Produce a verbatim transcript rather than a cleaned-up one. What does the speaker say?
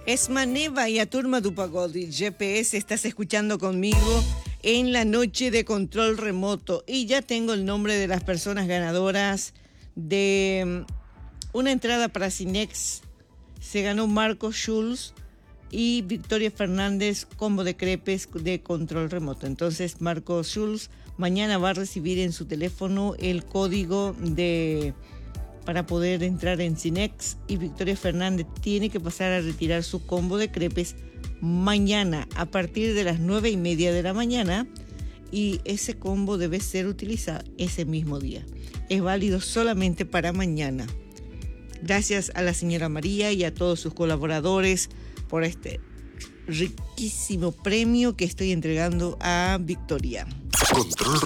Esmaneva y Aturma Dupagodi, G P S, estás escuchando conmigo en la noche de control remoto. Y ya tengo el nombre de las personas ganadoras de una entrada para Cinex. Se ganó Marcos Schulz y Victoria Fernández, combo de crepes de control remoto. Entonces, Marcos Schulz mañana va a recibir en su teléfono el código de... para poder entrar en Cinex, y Victoria Fernández tiene que pasar a retirar su combo de crepes mañana a partir de las nueve y media de la mañana, y ese combo debe ser utilizado ese mismo día. Es válido solamente para mañana. Gracias a la señora María y a todos sus colaboradores por este riquísimo premio que estoy entregando a Victoria. Control